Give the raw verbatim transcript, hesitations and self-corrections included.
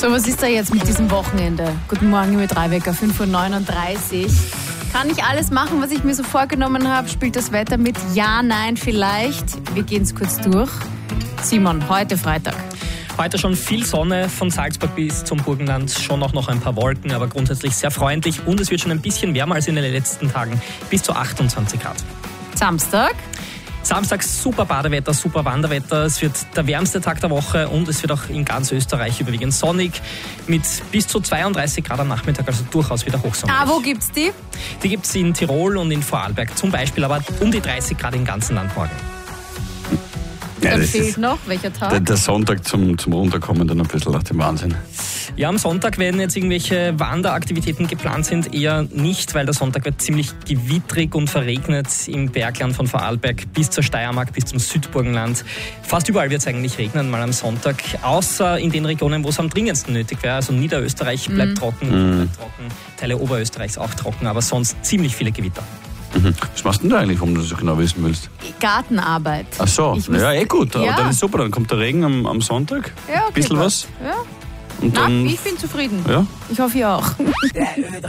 So, was ist da jetzt mit diesem Wochenende? Guten Morgen mit Drei-Wecker, fünf Uhr neununddreißig. Kann ich alles machen, was ich mir so vorgenommen habe? Spielt das Wetter mit? Ja, nein, vielleicht. Wir gehen es kurz durch. Simon, heute Freitag. Heute schon viel Sonne, von Salzburg bis zum Burgenland, schon auch noch ein paar Wolken, aber grundsätzlich sehr freundlich und es wird schon ein bisschen wärmer als in den letzten Tagen, bis zu achtundzwanzig Grad. Samstag? Samstag super Badewetter, super Wanderwetter. Es wird der wärmste Tag der Woche und es wird auch in ganz Österreich überwiegend sonnig mit bis zu zweiunddreißig Grad am Nachmittag, also durchaus wieder hochsommerlich. Ah, wo gibt's die? Die gibt's in Tirol und in Vorarlberg zum Beispiel, aber um die dreißig Grad im ganzen Land morgen. Ja, Dann das fehlt ist noch, welcher Tag? der, der Sonntag zum, zum Runterkommen dann ein bisschen nach dem Wahnsinn. Ja, am Sonntag, wenn jetzt irgendwelche Wanderaktivitäten geplant sind, eher nicht, weil der Sonntag wird ziemlich gewittrig und verregnet im Bergland von Vorarlberg bis zur Steiermark, bis zum Südburgenland. Fast überall wird es eigentlich regnen, mal am Sonntag, außer in den Regionen, wo es am dringendsten nötig wäre. Also Niederösterreich bleibt mm. trocken, mm. bleibt trocken, Teile Oberösterreichs auch trocken, aber sonst ziemlich viele Gewitter. Mhm. Was machst du denn da eigentlich, warum du das so genau wissen willst? Gartenarbeit. Ach so, Ich muss- ja, eh gut. Ja. Aber dann ist super, dann kommt der Regen am, am Sonntag. Ja, okay, Bisschen passt. was. Ja. Und Na, dann, ich bin zufrieden. ja. Ich hoffe, ihr auch. Der Ö drei